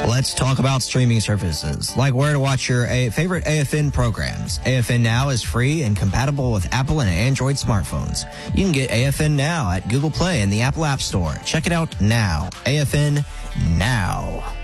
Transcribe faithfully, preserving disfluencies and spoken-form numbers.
Let's talk about streaming services, like where to watch your A- favorite A F N programs. A F N Now is free and compatible with Apple and Android smartphones. You can get A F N Now at Google Play and the Apple App Store. Check it out now. A F N Now.